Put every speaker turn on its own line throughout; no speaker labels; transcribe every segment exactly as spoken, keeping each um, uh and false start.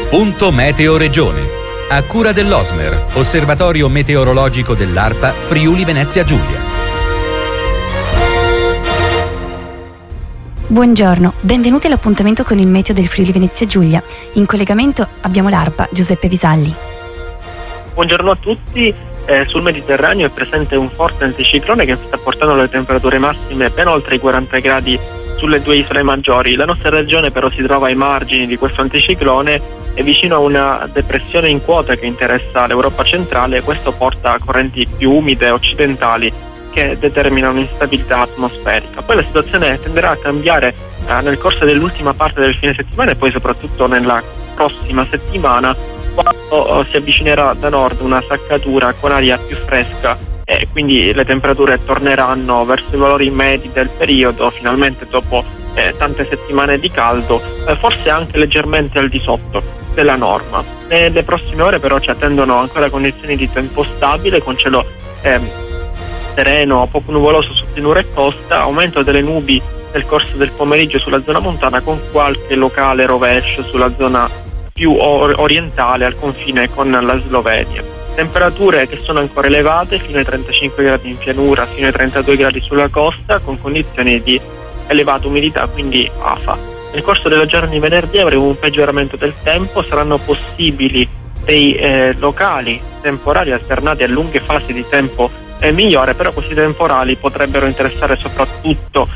Punto Meteo Regione. A cura dell'Osmer, Osservatorio Meteorologico dell'ARPA Friuli Venezia Giulia.
Buongiorno, benvenuti all'appuntamento con il meteo del Friuli Venezia Giulia. In collegamento abbiamo l'ARPA, Giuseppe Visalli.
Buongiorno a tutti. Eh, sul Mediterraneo è presente un forte anticiclone che sta portando le temperature massime ben oltre i quaranta gradi sulle due isole maggiori. La nostra regione però si trova ai margini di questo anticiclone e vicino a una depressione in quota che interessa l'Europa centrale. Questo porta a correnti più umide occidentali che determinano instabilità atmosferica. Poi la situazione tenderà a cambiare eh, nel corso dell'ultima parte del fine settimana e poi soprattutto nella prossima settimana, quando si avvicinerà da nord una saccatura con aria più fresca e quindi le temperature torneranno verso i valori medi del periodo, finalmente dopo eh, tante settimane di caldo, eh, forse anche leggermente al di sotto della norma. Nelle prossime ore però ci attendono ancora condizioni di tempo stabile, con cielo eh, sereno, poco nuvoloso su pianura e costa, aumento delle nubi nel corso del pomeriggio sulla zona montana, con qualche locale rovescio sulla zona più orientale al confine con la Slovenia. Temperature che sono ancora elevate, fino ai trentacinque gradi in pianura, fino ai trentadue gradi sulla costa, con condizioni di elevata umidità, quindi afa. Nel corso della giornata di venerdì avremo un peggioramento del tempo, saranno possibili dei eh, locali temporali alternati a lunghe fasi di tempo eh, migliore, però questi temporali potrebbero interessare soprattutto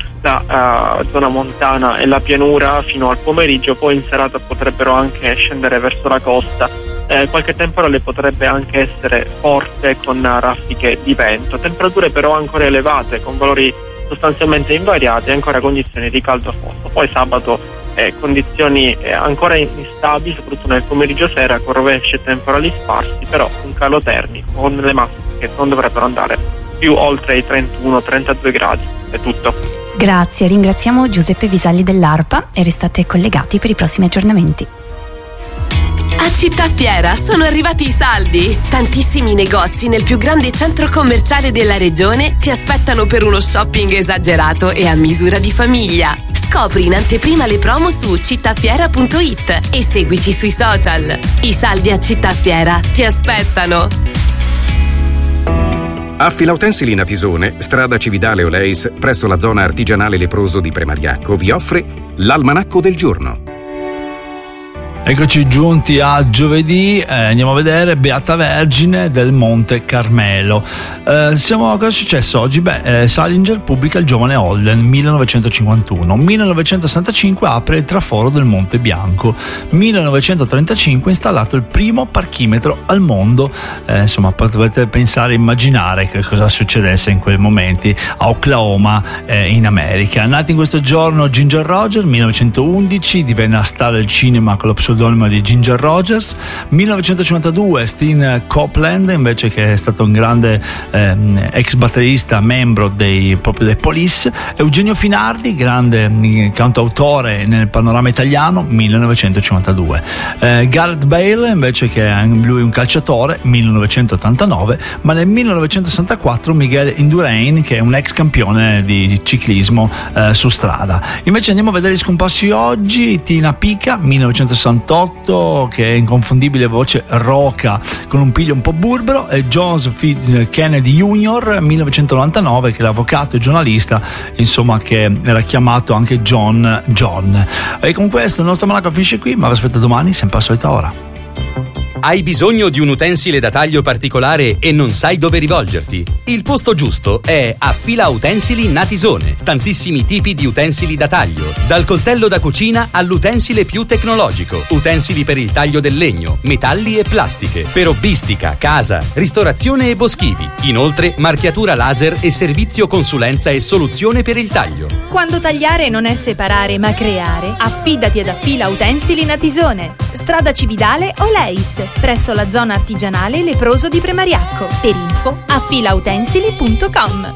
la uh, zona montana e la pianura fino al pomeriggio, poi in serata potrebbero anche scendere verso la costa. Eh, qualche temporale potrebbe anche essere forte con raffiche di vento. Temperature però ancora elevate, con valori sostanzialmente invariati e ancora condizioni di caldo fondo. Poi sabato eh, condizioni eh, ancora instabili, soprattutto nel pomeriggio sera, con rovesci e temporali sparsi, però un calo termico con le massime che non dovrebbero andare più oltre i trentuno trentadue gradi. È tutto.
Grazie, ringraziamo Giuseppe Visalli dell'ARPA e restate collegati per i prossimi aggiornamenti.
A Città Fiera sono arrivati i saldi. Tantissimi negozi nel più grande centro commerciale della regione ti aspettano per uno shopping esagerato e a misura di famiglia. Scopri in anteprima le promo su cittafiera punto it e seguici sui social. I saldi a Città Fiera ti aspettano.
A Filautensili Natisone, strada Cividale Oleis, presso la zona artigianale leproso di Premariacco, vi offre l'almanacco del giorno.
Eccoci giunti a giovedì, eh, andiamo a vedere Beata Vergine del Monte Carmelo. Eh, siamo, cosa è successo oggi? Beh, eh, Salinger pubblica Il giovane Holden, millenovecentocinquantuno. millenovecentosessantacinque apre il traforo del Monte Bianco. millenovecentotrentacinque installato il primo parchimetro al mondo. Eh, insomma, potete pensare, immaginare che cosa succedesse in quei momenti a Oklahoma, eh, in America. Nati in questo giorno Ginger Rogers, millenovecentoundici, divenne una star del cinema con lo pseudonimo di Ginger Rogers. millenovecentocinquantadue Steen Copeland, invece, che è stato un grande ehm, ex batterista, membro dei, proprio dei Police. Eugenio Finardi, grande eh, cantautore nel panorama italiano, millenovecentocinquantadue. eh, Gareth Bale, invece, che è lui un calciatore, millenovecentottantanove. Ma nel millenovecentosessantaquattro Miguel Indurain, che è un ex campione di ciclismo eh, su strada. Invece andiamo a vedere gli scomparsi oggi. Tina Pica, millenovecentosessantotto, che è inconfondibile voce roca con un piglio un po' burbero, e John F. Kennedy junior, millenovecentonovantanove, che è l'avvocato e giornalista, insomma, che era chiamato anche John John. E con questo il nostro Almanacco finisce qui, ma vi aspetto domani sempre alla solita ora.
Hai bisogno di un utensile da taglio particolare e non sai dove rivolgerti? Il posto giusto è a Fila Utensili Natisone. Tantissimi tipi di utensili da taglio, dal coltello da cucina all'utensile più tecnologico, utensili per il taglio del legno, metalli e plastiche, per hobbistica, casa, ristorazione e boschivi. Inoltre marchiatura laser e servizio consulenza e soluzione per il taglio.
Quando tagliare non è separare ma creare, affidati ad Affila Utensili Natisone. Strada Cividale Oleis, presso la zona artigianale leproso di Premariacco. Per info affila utensili punto com.